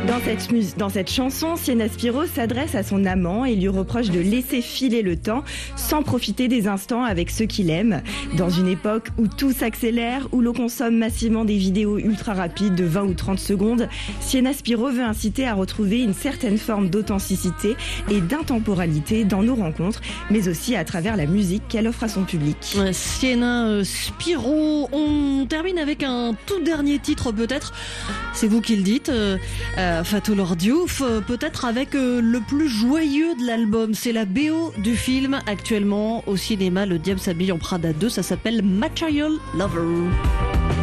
Dans cette chanson, Sienna Spiro s'adresse à son amant et lui reproche de laisser filer le temps sans profiter des instants avec ceux qu'il aime. Dans une époque où tout s'accélère, où l'on consomme massivement des vidéos ultra rapides de 20 ou 30 secondes, Sienna Spiro veut inciter à retrouver une certaine forme d'authenticité et d'intemporalité dans nos rencontres, mais aussi à travers la musique qu'elle offre à son public. Sienna Spiro, on termine avec un tout dernier titre peut-être, c'est vous qui le dites, Fatou Lor Diouf, peut-être avec le plus joyeux de l'album, c'est la BO du film actuellement au cinéma, Le Diable s'habille en Prada 2, ça s'appelle Material Lover.